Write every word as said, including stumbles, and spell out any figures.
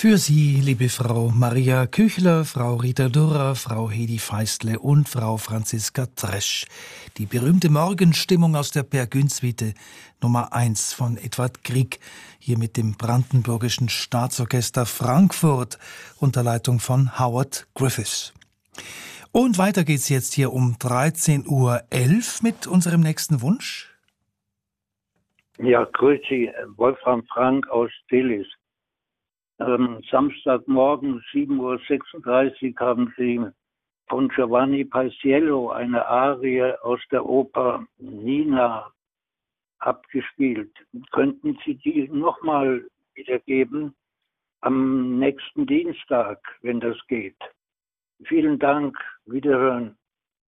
Für Sie, liebe Frau Maria Küchler, Frau Rita Durrer, Frau Hedi Feistle und Frau Franziska Tresch. Die berühmte Morgenstimmung aus der Per Günd-Suite Nummer eins von Edvard Grieg, hier mit dem Brandenburgischen Staatsorchester Frankfurt unter Leitung von Howard Griffiths. Und weiter geht's jetzt hier um dreizehn Uhr elf mit unserem nächsten Wunsch. Ja, grüß Sie, Wolfram Frank aus Delis. Ähm, Samstagmorgen sieben Uhr sechsunddreißig haben Sie von Giovanni Paisiello eine Arie aus der Oper Nina abgespielt. Könnten Sie die nochmal wiedergeben am nächsten Dienstag, wenn das geht? Vielen Dank, Wiederhören.